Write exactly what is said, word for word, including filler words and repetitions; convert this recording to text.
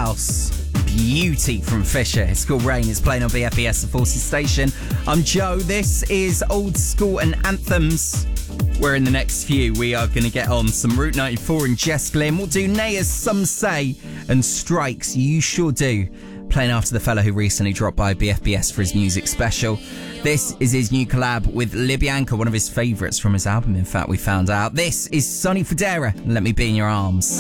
house beauty from Fisher. It's called Rain. It's playing on B F B S, the Forces station. I'm Joe. This is Old School and Anthems. Where in the next few we are going to get on some Route ninety-four and Jess Glynn. We'll do Naya's Some Say and Strikes. You sure do. Playing after the fella who recently dropped by B F B S for his music special. This is his new collab with Libyanka, one of his favourites from his album, in fact, we found out. This is Sonny Fodera, Let Me Be in Your Arms.